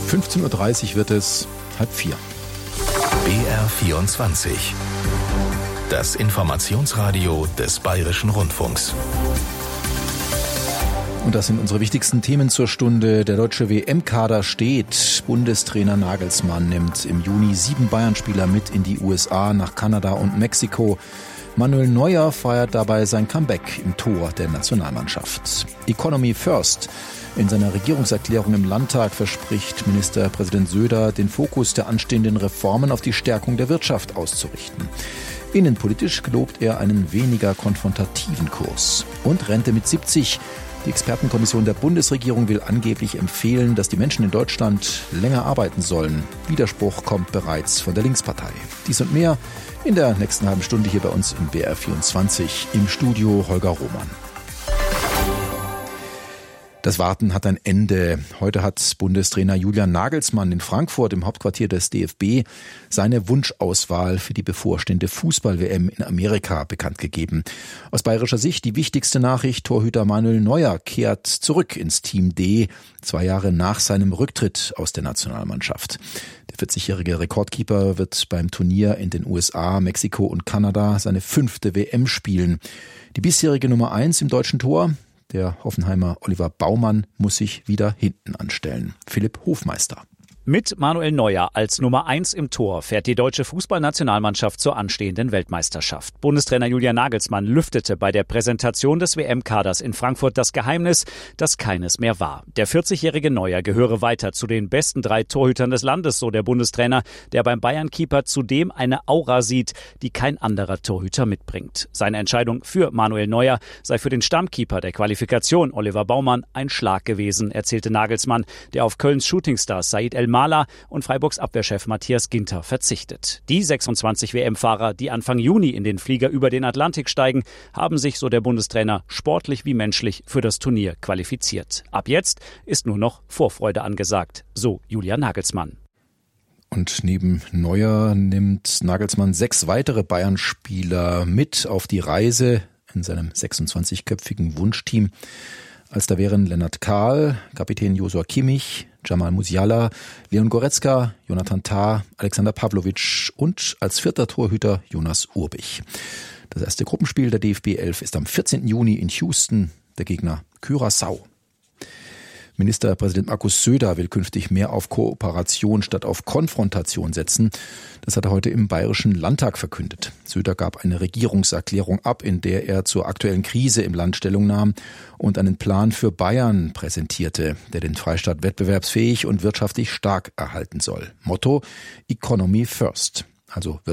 15.30 Uhr wird es 3:30. BR24. Das Informationsradio des Bayerischen Rundfunks. Und das sind unsere wichtigsten Themen zur Stunde. Der deutsche WM-Kader steht. Bundestrainer Nagelsmann nimmt im Juni 7 Bayern-Spieler mit in die USA, nach Kanada und Mexiko. Manuel Neuer feiert dabei sein Comeback im Tor der Nationalmannschaft. Economy First. In seiner Regierungserklärung im Landtag verspricht Ministerpräsident Söder, den Fokus der anstehenden Reformen auf die Stärkung der Wirtschaft auszurichten. Innenpolitisch gelobt er einen weniger konfrontativen Kurs. Und Rente mit 70. Die Expertenkommission der Bundesregierung will angeblich empfehlen, dass die Menschen in Deutschland länger arbeiten sollen. Widerspruch kommt bereits von der Linkspartei. Dies und mehr in der nächsten halben Stunde hier bei uns im BR24. Im Studio Holger Roman. Das Warten hat ein Ende. Heute hat Bundestrainer Julian Nagelsmann in Frankfurt im Hauptquartier des DFB seine Wunschauswahl für die bevorstehende Fußball-WM in Amerika bekannt gegeben. Aus bayerischer Sicht die wichtigste Nachricht: Torhüter Manuel Neuer kehrt zurück ins Team D, 2 Jahre nach seinem Rücktritt aus der Nationalmannschaft. Der 40-jährige Rekordkeeper wird beim Turnier in den USA, Mexiko und Kanada seine 5. WM spielen. Die bisherige Nummer 1 im deutschen Tor, der Hoffenheimer Oliver Baumann, muss sich wieder hinten anstellen. Philipp Hofmeister. Mit Manuel Neuer als Nummer 1 im Tor fährt die deutsche Fußballnationalmannschaft zur anstehenden Weltmeisterschaft. Bundestrainer Julian Nagelsmann lüftete bei der Präsentation des WM-Kaders in Frankfurt das Geheimnis, das keines mehr war. Der 40-jährige Neuer gehöre weiter zu den besten 3 Torhütern des Landes, so der Bundestrainer, der beim Bayern-Keeper zudem eine Aura sieht, die kein anderer Torhüter mitbringt. Seine Entscheidung für Manuel Neuer sei für den Stammkeeper der Qualifikation, Oliver Baumann, ein Schlag gewesen, erzählte Nagelsmann, der auf Kölns Shootingstar Said El-Mahla und Freiburgs Abwehrchef Matthias Ginter verzichtet. Die 26 WM-Fahrer, die Anfang Juni in den Flieger über den Atlantik steigen, haben sich, so der Bundestrainer, sportlich wie menschlich für das Turnier qualifiziert. Ab jetzt ist nur noch Vorfreude angesagt, so Julian Nagelsmann. Und neben Neuer nimmt Nagelsmann 6 weitere Bayern-Spieler mit auf die Reise in seinem 26-köpfigen Wunschteam. Als da wären Lennart Kahl, Kapitän Josua Kimmich, Jamal Musiala, Leon Goretzka, Jonathan Tah, Alexander Pavlovic und als 4. Torhüter Jonas Urbich. Das erste Gruppenspiel der DFB 11 ist am 14. Juni in Houston, der Gegner Curaçao. Ministerpräsident Markus Söder will künftig mehr auf Kooperation statt auf Konfrontation setzen. Das hat er heute im Bayerischen Landtag verkündet. Söder gab eine Regierungserklärung ab, in der er zur aktuellen Krise im Land Stellung nahm und einen Plan für Bayern präsentierte, der den Freistaat wettbewerbsfähig und wirtschaftlich stark erhalten soll. Motto: Economy First, also